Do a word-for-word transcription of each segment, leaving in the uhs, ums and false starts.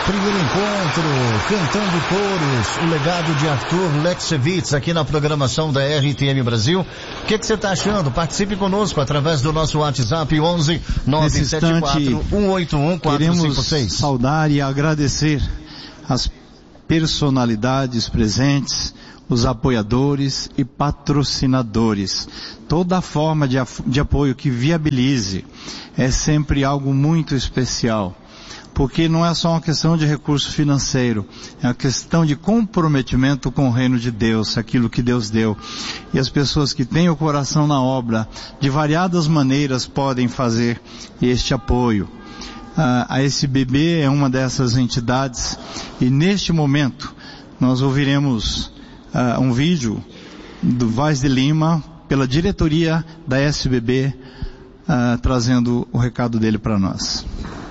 primeiro encontro, cantando coros, o legado de Arthur Lechevitz aqui na programação da R T M Brasil. O que que você está achando? Participe conosco através do nosso WhatsApp onze nove sete quatro um oito um quatro cinco seis. Queremos saudar e agradecer as personalidades presentes, os apoiadores e patrocinadores. Toda forma de, de apoio que viabilize é sempre algo muito especial, porque não é só uma questão de recurso financeiro, é uma questão de comprometimento com o reino de Deus, aquilo que Deus deu. E as pessoas que têm o coração na obra, de variadas maneiras podem fazer este apoio. A S B B é uma dessas entidades, e neste momento nós ouviremos Uh, um vídeo do Vaz de Lima, pela diretoria da S B B, uh, trazendo o recado dele para nós.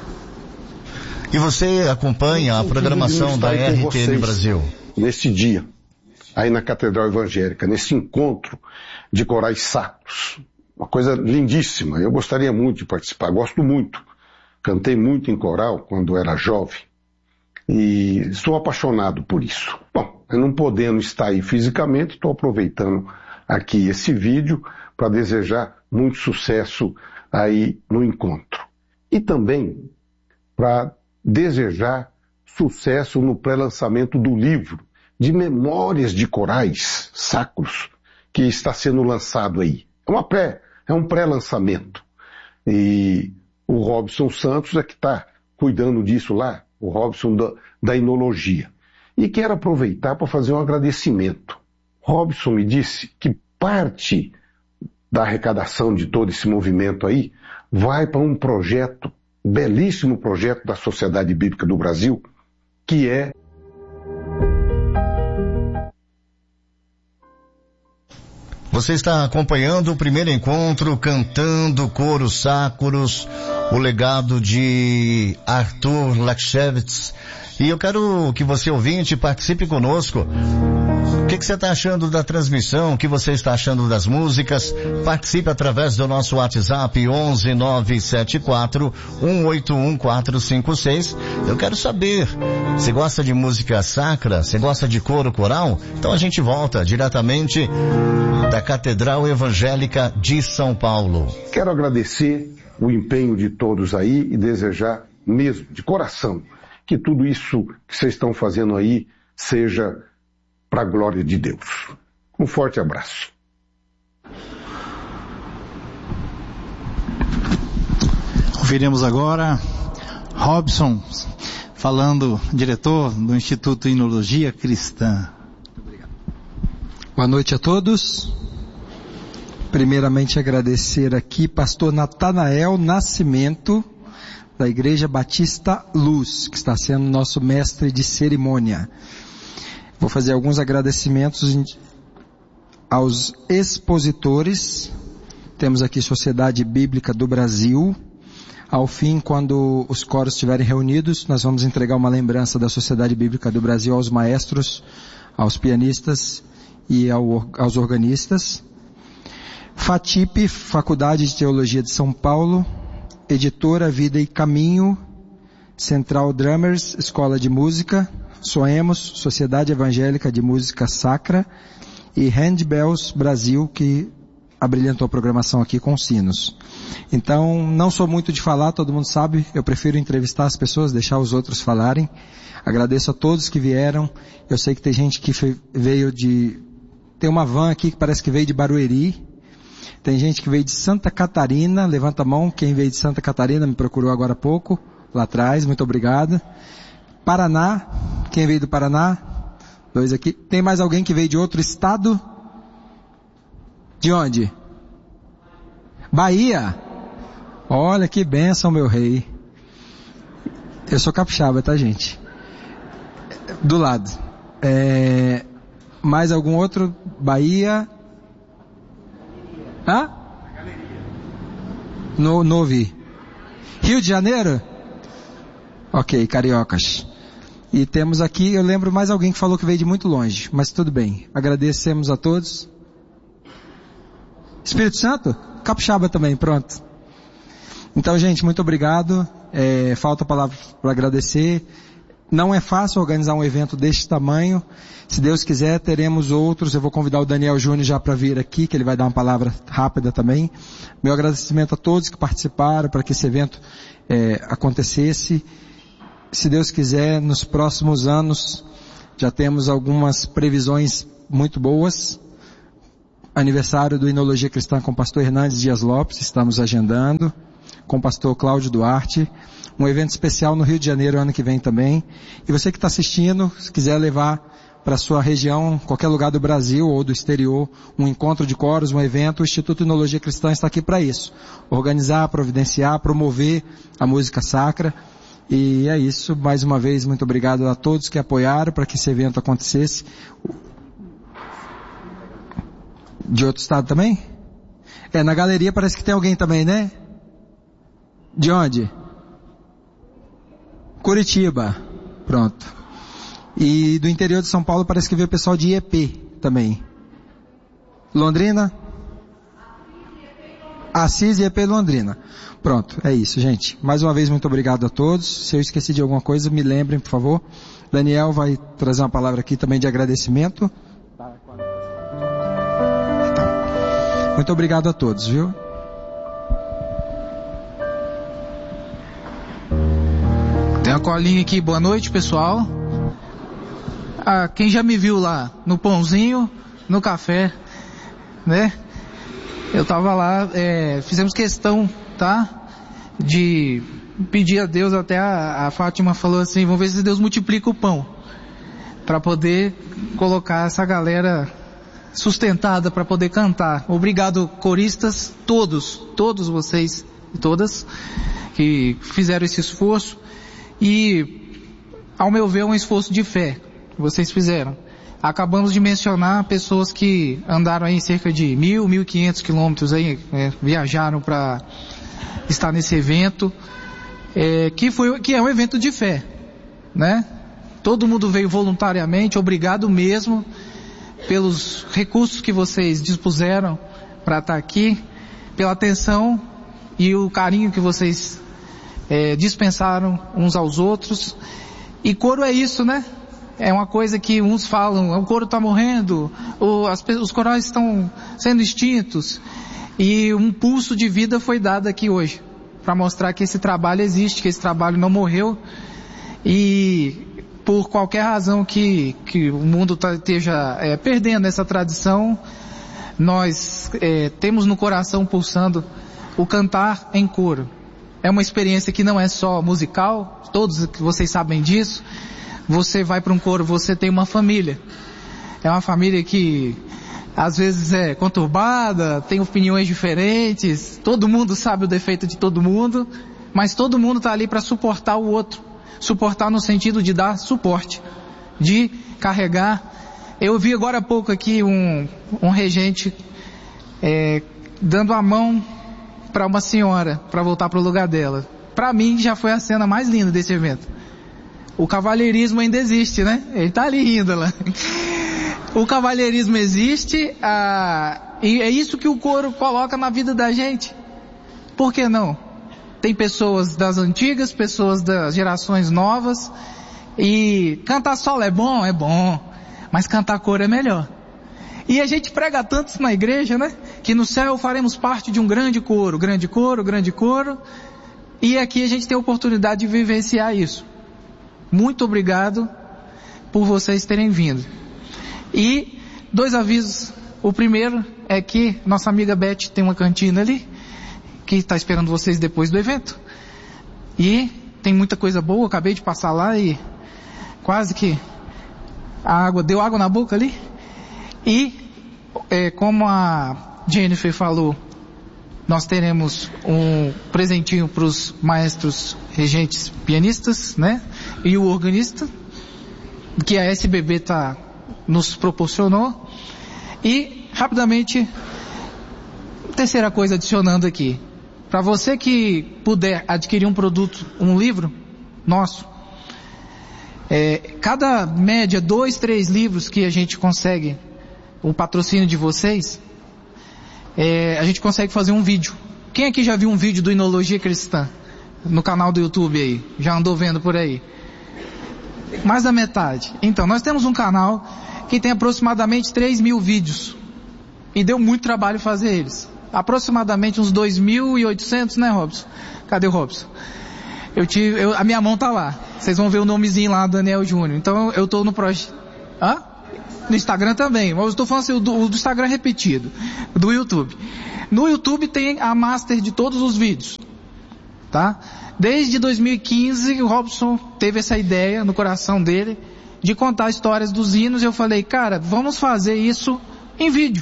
E você acompanha a programação da R T M Brasil? Neste dia, aí na Catedral Evangélica, nesse encontro de corais sacros, uma coisa lindíssima. Eu gostaria muito de participar, gosto muito. Cantei muito em coral quando era jovem e sou apaixonado por isso. Bom, eu não podendo estar aí fisicamente, estou aproveitando aqui esse vídeo para desejar muito sucesso aí no encontro. E também para desejar sucesso no pré-lançamento do livro de memórias de corais sacros que está sendo lançado aí. É, uma pré, é um pré-lançamento. E o Robson Santos é que está cuidando disso lá, o Robson da, da Enologia. E quero aproveitar para fazer um agradecimento. Robson me disse que parte da arrecadação de todo esse movimento aí vai para um projeto, belíssimo projeto da Sociedade Bíblica do Brasil, que é... Você está acompanhando o primeiro encontro, cantando coros sacros, o legado de Arthur Lechevitz. E eu quero que você, ouvinte, participe conosco. O que, que você está achando da transmissão? O que você está achando das músicas? Participe através do nosso WhatsApp onze nove sete quatro um oito um quatro cinco seis. Eu quero saber, você gosta de música sacra? Você gosta de coro coral? Então a gente volta diretamente da Catedral Evangélica de São Paulo. Quero agradecer o empenho de todos aí e desejar mesmo, de coração, que tudo isso que vocês estão fazendo aí seja para a glória de Deus. Um forte abraço. Ouviremos agora Robson falando, diretor do Instituto Enologia Cristã. Boa noite a todos. Primeiramente agradecer aqui pastor Natanael Nascimento, da Igreja Batista Luz, que está sendo nosso mestre de cerimônia. Vou fazer alguns agradecimentos aos expositores. Temos aqui Sociedade Bíblica do Brasil. Ao fim, quando os coros estiverem reunidos, nós vamos entregar uma lembrança da Sociedade Bíblica do Brasil aos maestros, aos pianistas e ao, aos organistas. FATIP, Faculdade de Teologia de São Paulo, Editora Vida e Caminho, Central Drummers, Escola de Música, Soemos, Sociedade Evangélica de Música Sacra e Handbells Brasil, que abrilhantou a programação aqui com sinos. Então, não sou muito de falar, todo mundo sabe, eu prefiro entrevistar as pessoas, deixar os outros falarem. Agradeço a todos que vieram. Eu sei que tem gente que veio de... Tem uma van aqui que parece que veio de Barueri. Tem gente que veio de Santa Catarina. Levanta a mão, quem veio de Santa Catarina me procurou agora há pouco, lá atrás, muito obrigado. Paraná, quem veio do Paraná? Dois aqui. Tem mais alguém que veio de outro estado? De onde? Bahia. Olha que bênção, meu rei. Eu sou capixaba, tá, gente? Do lado. É... Mais algum outro? Bahia? Hã? No, não ouvi. Rio de Janeiro? Ok, cariocas. E temos aqui, eu lembro mais alguém que falou que veio de muito longe, mas tudo bem. Agradecemos a todos. Espírito Santo? Capixaba também, pronto. Então, gente, muito obrigado. É, falta palavra para agradecer. Não é fácil organizar um evento deste tamanho. Se Deus quiser, teremos outros. Eu vou convidar o Daniel Júnior já para vir aqui, que ele vai dar uma palavra rápida também. Meu agradecimento a todos que participaram para que esse evento é, acontecesse. Se Deus quiser, nos próximos anos, já temos algumas previsões muito boas. Aniversário do Inologia Cristã com o pastor Hernandes Dias Lopes, estamos agendando. Com o pastor Cláudio Duarte. Um evento especial no Rio de Janeiro ano que vem também. E você que está assistindo, se quiser levar para a sua região, qualquer lugar do Brasil ou do exterior, um encontro de coros, um evento, o Instituto Inologia Cristã está aqui para isso. Organizar, providenciar, promover a música sacra. E é isso. Mais uma vez, muito obrigado a todos que apoiaram para que esse evento acontecesse. De outro estado também? É, na galeria parece que tem alguém também, né? De onde? Curitiba. Pronto. E do interior de São Paulo parece que veio o pessoal de I E P também. Londrina? Assis, I E P Londrina. Pronto, é isso, gente. Mais uma vez, muito obrigado a todos. Se eu esqueci de alguma coisa, me lembrem, por favor. Daniel vai trazer uma palavra aqui também de agradecimento. Muito obrigado a todos, viu? Tem a colinha aqui, boa noite pessoal. Ah, quem já me viu lá no pãozinho, no café, né? Eu tava lá, é, fizemos questão, tá? De pedir a Deus, até a, a Fátima falou assim, vamos ver se Deus multiplica o pão. Para poder colocar essa galera sustentada, para poder cantar. Obrigado coristas, todos, todos vocês e todas que fizeram esse esforço. E, ao meu ver, é um esforço de fé que vocês fizeram. Acabamos de mencionar pessoas que andaram aí cerca de mil, mil e quinhentos quilômetros aí, é, viajaram para estar nesse evento, é, que foi, que é um evento de fé, né? Todo mundo veio voluntariamente, obrigado mesmo pelos recursos que vocês dispuseram para estar aqui, pela atenção e o carinho que vocês É, dispensaram uns aos outros. E coro é isso, né? É uma coisa que uns falam, o coro está morrendo, ou as, os corais estão sendo extintos. E um pulso de vida foi dado aqui hoje, para mostrar que esse trabalho existe, que esse trabalho não morreu. E por qualquer razão que, que o mundo tá, esteja é, perdendo essa tradição, nós é, temos no coração pulsando o cantar em coro. É uma experiência que não é só musical, todos que vocês sabem disso. Você vai para um coro, você tem uma família. É uma família que às vezes é conturbada, tem opiniões diferentes, todo mundo sabe o defeito de todo mundo, mas todo mundo está ali para suportar o outro. Suportar no sentido de dar suporte, de carregar. Eu vi agora há pouco aqui um, um regente é, dando a mão para uma senhora, para voltar para o lugar dela. Para mim já foi a cena mais linda desse evento. O cavalheirismo ainda existe, né? Ele tá ali rindo lá. O cavalheirismo existe, ah, e é isso que o coro coloca na vida da gente. Por que não? Tem pessoas das antigas, pessoas das gerações novas, e cantar solo é bom? É bom, mas cantar coro é melhor. E a gente prega tanto na igreja, né? Que no céu faremos parte de um grande coro, grande coro, grande coro. E aqui a gente tem a oportunidade de vivenciar isso. Muito obrigado por vocês terem vindo. E dois avisos. O primeiro é que nossa amiga Beth tem uma cantina ali, que está esperando vocês depois do evento. E tem muita coisa boa, eu acabei de passar lá e quase que a água, deu água na boca ali. E, é, como a Jennifer falou, nós teremos um presentinho para os maestros regentes pianistas, né? E o organista, que a S B B tá, nos proporcionou. E, rapidamente, terceira coisa adicionando aqui. Para você que puder adquirir um produto, um livro nosso, é, cada média, dois, três livros que a gente consegue, o patrocínio de vocês, é, a gente consegue fazer um vídeo. Quem aqui já viu um vídeo do Inologia Cristã? No canal do YouTube aí? Já andou vendo por aí? Mais da metade. Então, nós temos um canal que tem aproximadamente três mil vídeos. E deu muito trabalho fazer eles. Aproximadamente uns dois mil e oitocentos, né, Robson? Cadê o Robson? Eu tive, eu, a minha mão tá lá. Vocês vão ver o nomezinho lá, Daniel Júnior. Então, eu tô no projeto. Hã? No Instagram também. Mas eu estou falando assim, o do, o do Instagram repetido. Do YouTube. No YouTube tem a master de todos os vídeos. Tá? Desde dois mil e quinze, o Robson teve essa ideia no coração dele de contar histórias dos hinos. E eu falei, cara, vamos fazer isso em vídeo.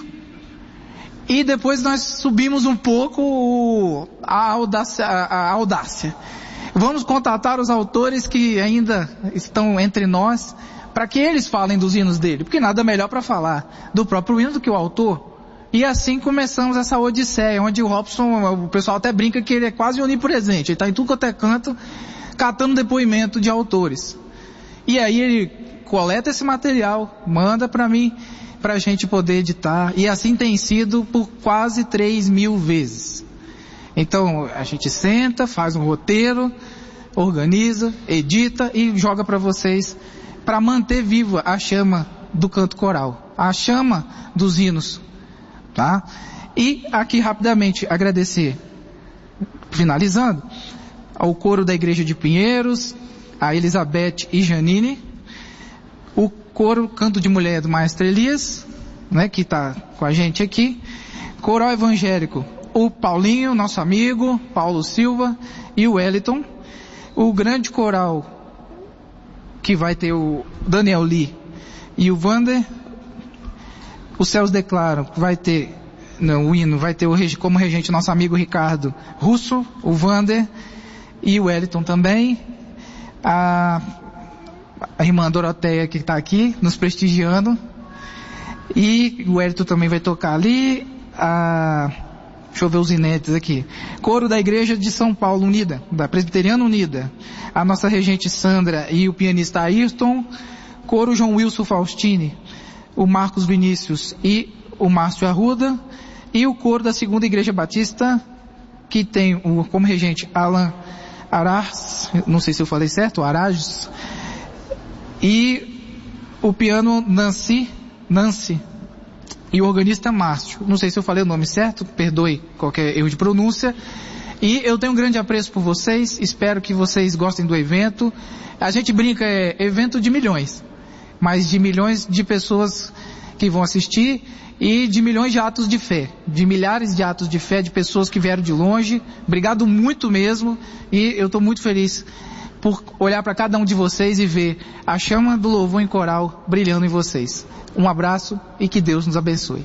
E depois nós subimos um pouco a audácia, a audácia. Vamos contatar os autores que ainda estão entre nós, para que eles falem dos hinos dele, porque nada melhor para falar do próprio hino do que o autor. E assim começamos essa odisseia, onde o Robson, o pessoal até brinca que ele é quase onipresente, ele está em tudo quanto é canto, catando depoimento de autores. E aí ele coleta esse material, manda para mim, para a gente poder editar, e assim tem sido por quase três mil vezes. Então a gente senta, faz um roteiro, organiza, edita e joga para vocês, para manter viva a chama do canto coral, a chama dos hinos, tá? E aqui rapidamente agradecer, finalizando, ao coro da Igreja de Pinheiros, a Elizabeth e Janine, o coro Canto de Mulher do Maestro Elias, né, que está com a gente aqui, coral evangélico, o Paulinho, nosso amigo, Paulo Silva e o Wellington, o grande coral que vai ter o Daniel Lee e o Vander, os céus declaram que vai ter, não, o hino vai ter o, como regente nosso amigo Ricardo Russo, o Vander e o Wellington também, a, a irmã Doroteia que está aqui nos prestigiando, e o Wellington também vai tocar ali, a, deixa eu ver os inéditos aqui, coro da Igreja de São Paulo Unida, da Presbiteriana Unida, a nossa regente Sandra e o pianista Ayrton, coro João Wilson Faustini, o Marcos Vinícius e o Márcio Arruda, e o coro da Segunda Igreja Batista, que tem o, como regente Alan Aras, não sei se eu falei certo, Arages, e o piano Nancy, Nancy, e o organista Márcio. Não sei se eu falei o nome certo, perdoe qualquer erro de pronúncia. E eu tenho um grande apreço por vocês, espero que vocês gostem do evento. A gente brinca, é evento de milhões, mas de milhões de pessoas que vão assistir e de milhões de atos de fé, de milhares de atos de fé, de pessoas que vieram de longe. Obrigado muito mesmo, e eu estou muito feliz por olhar para cada um de vocês e ver a chama do louvor em coral brilhando em vocês. Um abraço e que Deus nos abençoe.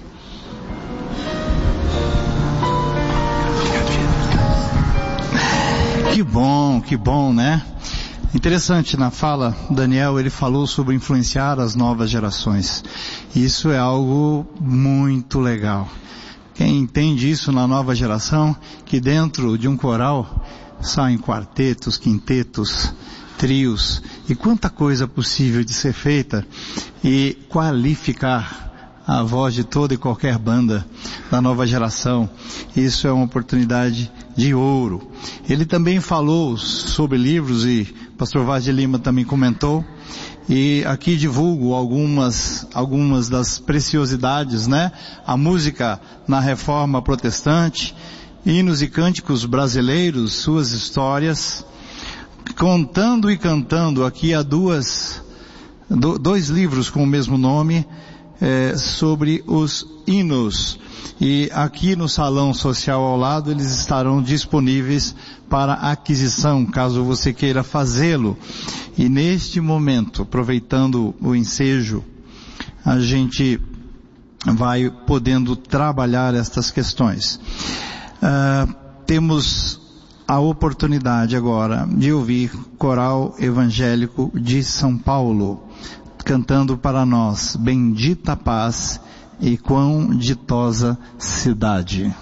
Que bom, que bom, né? Interessante, na fala, Daniel, ele falou sobre influenciar as novas gerações. Isso é algo muito legal. Quem entende isso na nova geração, que dentro de um coral saem quartetos, quintetos, trios, e quanta coisa possível de ser feita, e qualificar a voz de toda e qualquer banda da nova geração. Isso é uma oportunidade de ouro. Ele também falou sobre livros, e o pastor Vaz de Lima também comentou, e aqui divulgo algumas, algumas das preciosidades, né? A música na Reforma Protestante, hinos e cânticos brasileiros, suas histórias, contando e cantando. Aqui há duas, do, dois livros com o mesmo nome, é, sobre os hinos. E aqui no salão social ao lado eles estarão disponíveis para aquisição, caso você queira fazê-lo. E neste momento, aproveitando o ensejo, a gente vai podendo trabalhar estas questões. Uh, temos a oportunidade agora de ouvir Coral Evangélico de São Paulo, cantando para nós, Bendita Paz e Quão Ditosa Cidade.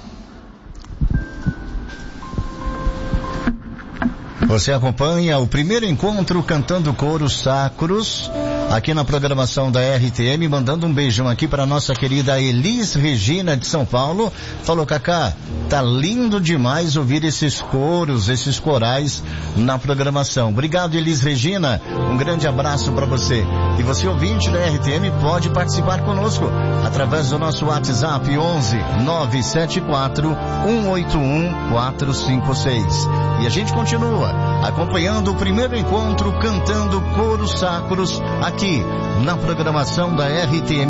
Você acompanha o primeiro encontro Cantando Coros Sacros, aqui na programação da R T M, mandando um beijão aqui para nossa querida Elis Regina de São Paulo. Falou, Cacá, tá lindo demais ouvir esses coros, esses corais na programação. Obrigado, Elis Regina, um grande abraço para você. E você, ouvinte da R T M, pode participar conosco através do nosso WhatsApp onze nove sete quatro um oito um quatro cinco seis. E a gente continua acompanhando o primeiro encontro Cantando Coros Sacros aqui na programação da R T M.